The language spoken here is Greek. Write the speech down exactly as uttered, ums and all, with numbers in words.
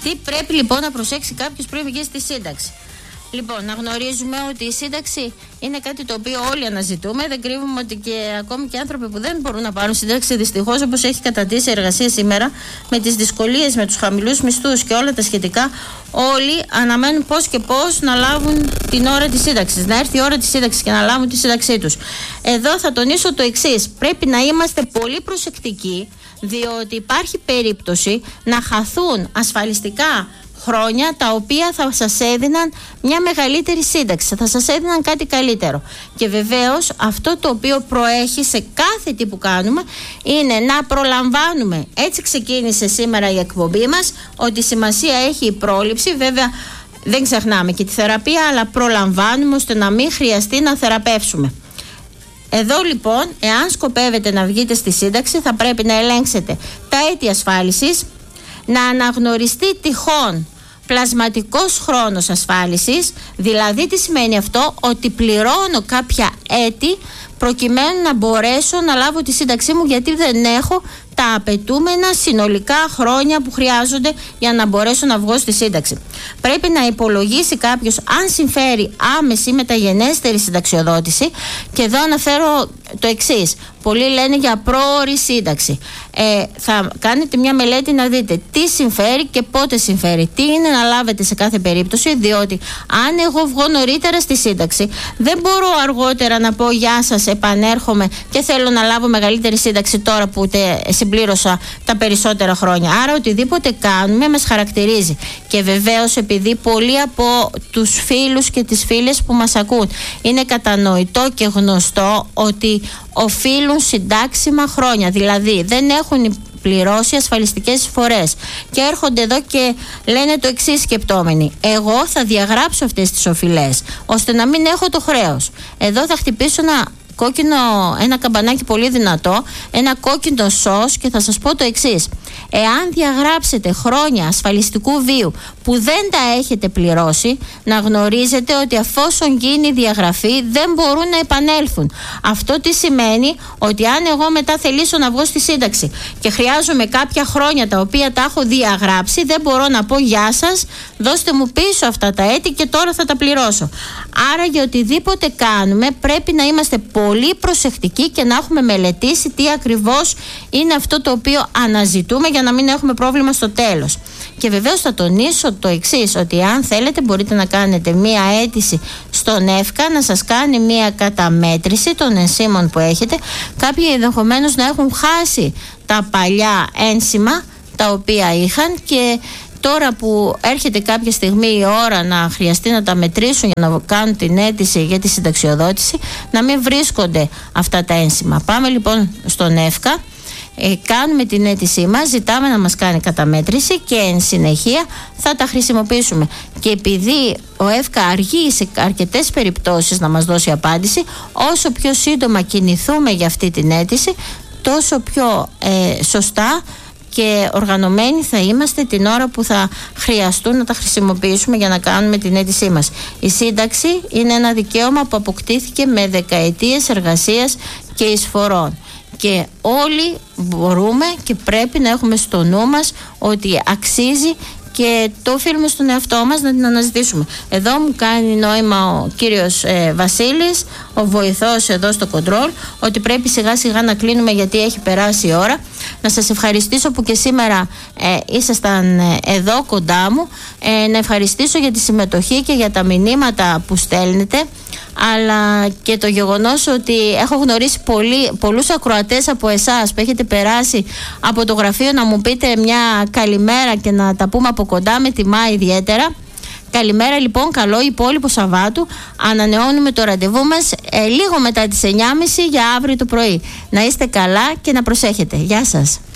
Τι πρέπει λοιπόν να προσέξει κάποιος πριν βγει στη σύνταξη? Λοιπόν, να γνωρίζουμε ότι η σύνταξη είναι κάτι το οποίο όλοι αναζητούμε. Δεν κρύβουμε ότι και ακόμη και άνθρωποι που δεν μπορούν να πάρουν σύνταξη, δυστυχώς, όπως έχει καταντήσει η εργασία σήμερα, με τις δυσκολίες, με τους χαμηλούς μισθούς και όλα τα σχετικά, όλοι αναμένουν πώς και πώς να λάβουν την ώρα της σύνταξης. Να έρθει η ώρα της σύνταξης και να λάβουν τη σύνταξή τους. Εδώ θα τονίσω το εξής. Πρέπει να είμαστε πολύ προσεκτικοί, διότι υπάρχει περίπτωση να χαθούν ασφαλιστικά χρόνια τα οποία θα σας έδιναν μια μεγαλύτερη σύνταξη, θα σας έδιναν κάτι καλύτερο. Και βεβαίως αυτό το οποίο προέχει σε κάθε τι που κάνουμε είναι να προλαμβάνουμε. Έτσι ξεκίνησε σήμερα η εκπομπή μας, ότι σημασία έχει η πρόληψη. Βέβαια δεν ξεχνάμε και τη θεραπεία, αλλά προλαμβάνουμε ώστε να μην χρειαστεί να θεραπεύσουμε. Εδώ λοιπόν, εάν σκοπεύετε να βγείτε στη σύνταξη, θα πρέπει να ελέγξετε τα έτη ασφάλισης, να αναγνωριστεί τυχόν πλασματικός χρόνος ασφάλισης. Δηλαδή τι σημαίνει αυτό? Ότι πληρώνω κάποια έτη προκειμένου να μπορέσω να λάβω τη σύνταξή μου, γιατί δεν έχω τα απαιτούμενα συνολικά χρόνια που χρειάζονται για να μπορέσω να βγω στη σύνταξη. Πρέπει να υπολογίσει κάποιος αν συμφέρει άμεση μεταγενέστερη συνταξιοδότηση, και εδώ αναφέρω το εξής. Πολλοί λένε για πρόωρη σύνταξη. Ε, θα κάνετε μια μελέτη να δείτε τι συμφέρει και πότε συμφέρει, τι είναι να λάβετε σε κάθε περίπτωση, διότι αν εγώ βγω νωρίτερα στη σύνταξη, δεν μπορώ αργότερα να πω γεια σας, επανέρχομαι και θέλω να λάβω μεγαλύτερη σύνταξη τώρα που τε, συμπλήρωσα τα περισσότερα χρόνια. Άρα οτιδήποτε κάνουμε μας χαρακτηρίζει. Και βεβαίως, επειδή πολλοί από τους φίλους και τις φίλες που μας ακούν είναι κατανοητό και γνωστό ότι οφείλουν συντάξιμα χρόνια, δηλαδή δεν έχουν πληρώσει ασφαλιστικές εισφορές και έρχονται εδώ και λένε το εξής σκεπτόμενοι: εγώ θα διαγράψω αυτές τις οφειλές ώστε να μην έχω το χρέος. Εδώ θα χτυπήσω ένα κόκκινο, ένα καμπανάκι πολύ δυνατό, ένα κόκκινο σως, και θα σας πω το εξής. Εάν διαγράψετε χρόνια ασφαλιστικού βίου που δεν τα έχετε πληρώσει, να γνωρίζετε ότι αφόσον γίνει η διαγραφή δεν μπορούν να επανέλθουν. Αυτό τι σημαίνει? Ότι αν εγώ μετά θελήσω να βγω στη σύνταξη και χρειάζομαι κάποια χρόνια τα οποία τα έχω διαγράψει, δεν μπορώ να πω γεια σας, δώστε μου πίσω αυτά τα έτη και τώρα θα τα πληρώσω. Άρα για οτιδήποτε κάνουμε πρέπει να είμαστε πολύ προσεκτικοί και να έχουμε μελετήσει τι ακριβώς είναι αυτό το οποίο αναζητούμε, για να μην έχουμε πρόβλημα στο τέλος. Και βεβαίως θα τονίσω το εξής, ότι αν θέλετε μπορείτε να κάνετε μία αίτηση στον ΕΦΚΑ να σας κάνει μία καταμέτρηση των ενσύμων που έχετε. Κάποιοι ενδεχομένως να έχουν χάσει τα παλιά ένσημα τα οποία είχαν, και τώρα που έρχεται κάποια στιγμή η ώρα να χρειαστεί να τα μετρήσουν για να κάνουν την αίτηση για τη συνταξιοδότηση, να μην βρίσκονται αυτά τα ένσημα. Πάμε λοιπόν στον ΕΦΚΑ, ε, κάνουμε την αίτησή μας, ζητάμε να μας κάνει καταμέτρηση και εν συνεχεία θα τα χρησιμοποιήσουμε. Και επειδή ο ΕΦΚΑ αργεί σε αρκετές περιπτώσεις να μας δώσει απάντηση, όσο πιο σύντομα κινηθούμε για αυτή την αίτηση, τόσο πιο ε, σωστά και οργανωμένοι θα είμαστε την ώρα που θα χρειαστούν να τα χρησιμοποιήσουμε για να κάνουμε την αίτησή μας. Η σύνταξη είναι ένα δικαίωμα που αποκτήθηκε με δεκαετίες εργασίας και εισφορών. Και όλοι μπορούμε και πρέπει να έχουμε στο νου μας ότι αξίζει, και το οφείλουμε στον εαυτό μας να την αναζητήσουμε. Εδώ μου κάνει νόημα ο κύριος ε, Βασίλης, ο βοηθός εδώ στο κοντρόλ, ότι πρέπει σιγά σιγά να κλείνουμε γιατί έχει περάσει η ώρα. Να σας ευχαριστήσω που και σήμερα ε, ήσασταν ε, εδώ κοντά μου. Ε, να ευχαριστήσω για τη συμμετοχή και για τα μηνύματα που στέλνετε, αλλά και το γεγονός ότι έχω γνωρίσει πολλοί, πολλούς ακροατές από εσάς που έχετε περάσει από το γραφείο να μου πείτε μια καλημέρα και να τα πούμε από κοντά, με τιμά ιδιαίτερα. Καλημέρα λοιπόν, καλό υπόλοιπο Σαββάτου. Ανανεώνουμε το ραντεβού μας ε, λίγο μετά τις εννιά και μισή για αύριο το πρωί. Να είστε καλά και να προσέχετε. Γεια σας.